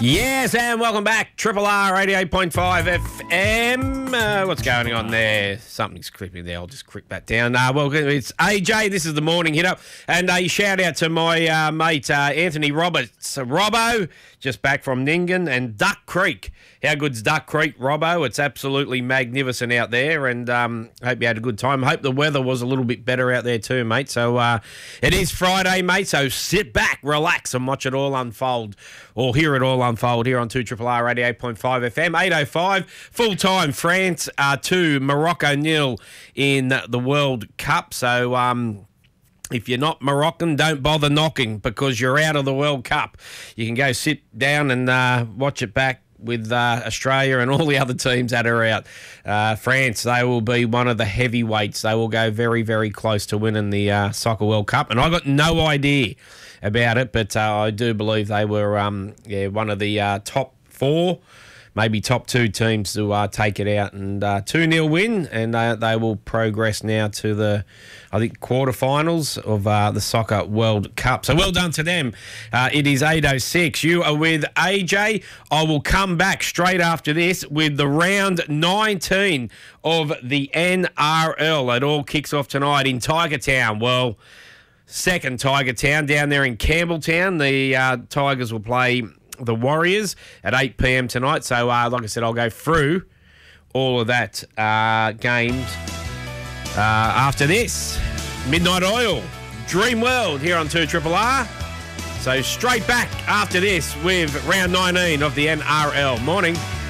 Yes, and welcome back. Triple R 88.5 FM. What's going on there? Something's creeping there. I'll just click that down. Welcome. It's AJ. This is the morning hit up. And a shout out to my mate, Anthony Roberts. Robbo, just back from Nyngan and Duck Creek. How good's Duck Creek, Robbo? It's absolutely magnificent out there, and hope you had a good time. Hope the weather was a little bit better out there too, mate. So it is Friday, mate, so sit back, relax, and watch it all unfold, or hear it all unfold here on 2RRR 88.5 FM. 8:05, full-time France 2, Morocco 0 in the World Cup. So if you're not Moroccan, don't bother knocking because you're out of the World Cup. You can go sit down and watch it back with Australia and all the other teams that are out. France, they will be one of the heavyweights. They will go very, very close to winning the Soccer World Cup. And I got no idea about it, but I do believe they were one of the top 4, maybe top 2 teams to take it out, and 2-0 win, and they will progress now to the, I think, quarterfinals of the Soccer World Cup. So well done to them. It is 8:06. You are with AJ. I will come back straight after this with the round 19 of the NRL. It all kicks off tonight in Tiger Town. Well, second Tiger Town down there in Campbelltown. The Tigers will play the Warriors at 8 p.m. tonight. So, like I said, I'll go through all of that games after this. Midnight Oil, Dream World here on 2RRR. So straight back after this with round 19 of the NRL. Morning.